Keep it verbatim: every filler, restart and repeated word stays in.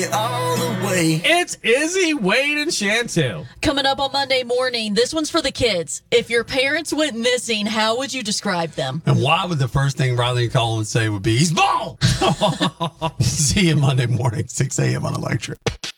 All the way. It's Izzy, Wade, and Shantu. Coming up on Monday morning, this one's for the kids. If your parents went missing, how would you describe them? And why would the first thing Riley and Colin would say would be, he's bald? See you Monday morning, six a.m. on Electric.